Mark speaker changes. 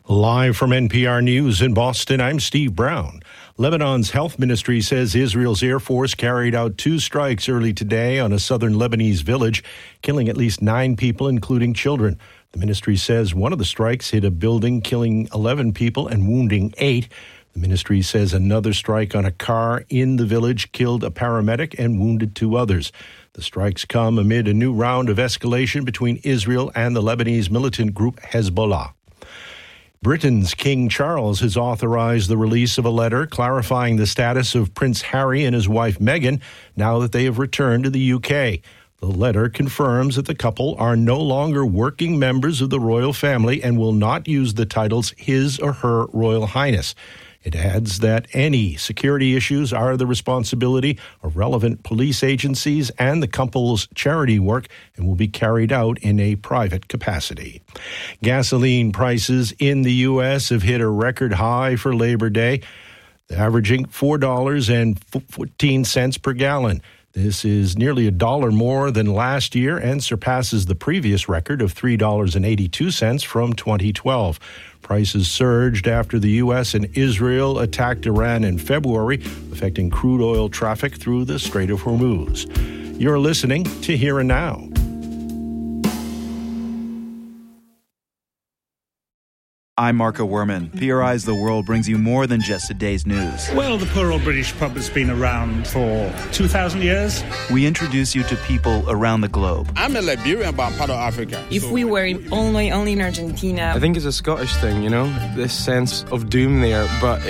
Speaker 1: Live from NPR News in Boston, I'm Steve Brown. Lebanon's health ministry says Israel's Air Force carried out 2 strikes early today on a southern Lebanese village, killing at least 9 people, including children. The ministry says one of the strikes hit a building, killing 11 people and wounding 8. The ministry says another strike on a car in the village killed a paramedic and wounded 2 others. The strikes come amid a new round of escalation between Israel and the Lebanese militant group Hezbollah. Britain's King Charles has authorized the release of a letter clarifying the status of Prince Harry and his wife Meghan now that they have returned to the UK. The letter confirms that the couple are no longer working members of the royal family and will not use the titles His or Her Royal Highness. It adds that any security issues are the responsibility of relevant police agencies and the couple's charity work and will be carried out in a private capacity. Gasoline prices in the U.S. have hit a record high for Labor Day, averaging $4.14 per gallon. This is nearly $1 more than last year and surpasses the previous record of $3.82 from 2012. Prices surged after the U.S. and Israel attacked Iran in February, affecting crude oil traffic through the Strait of Hormuz. You're listening to Here and Now.
Speaker 2: I'm Marco Werman. PRI's The World brings you more than just a day's news.
Speaker 3: Well, the poor old British pub has been around for 2,000 years.
Speaker 2: We introduce you to people around the globe.
Speaker 4: I'm a Liberian, but I'm part of Africa.
Speaker 5: If we were only in Argentina...
Speaker 6: I think it's a Scottish thing, you know, this sense of doom there, but